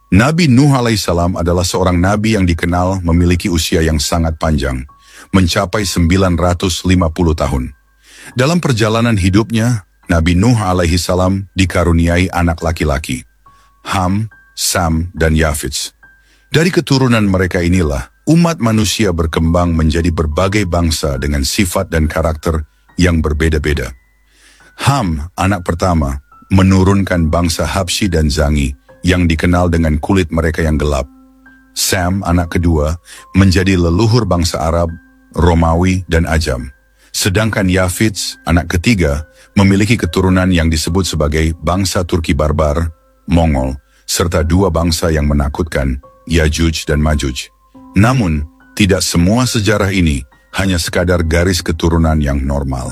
Nabi Nuh alaihissalam adalah seorang nabi yang dikenal memiliki usia yang sangat panjang, mencapai 950 tahun. Dalam perjalanan hidupnya, Nabi Nuh alaihissalam dikaruniai anak laki-laki, Ham, Sam, dan Yafits. Dari keturunan mereka inilah, umat manusia berkembang menjadi berbagai bangsa dengan sifat dan karakter yang berbeda-beda. Ham, anak pertama, menurunkan bangsa Habsyi dan Zangi yang dikenal dengan kulit mereka yang gelap. Sam, anak kedua, menjadi leluhur bangsa Arab, Romawi, dan Ajam. Sedangkan Yafits, anak ketiga, memiliki keturunan yang disebut sebagai bangsa Turki Barbar, Mongol, serta dua bangsa yang menakutkan, Yajuj dan Majuj. Namun, tidak semua sejarah ini hanya sekadar garis keturunan yang normal.